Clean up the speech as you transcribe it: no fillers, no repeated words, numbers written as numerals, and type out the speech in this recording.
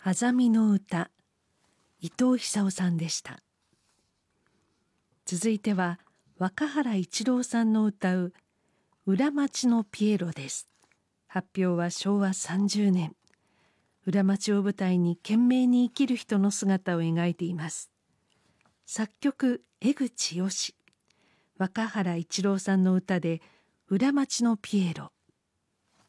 あざみの歌、伊藤久夫さんでした。続いては若原一郎さんの歌う裏町のピエロです。発表は昭和30年。裏町を舞台に懸命に生きる人の姿を描いています。作曲江口義、若原一郎さんの歌で裏町のピエロ。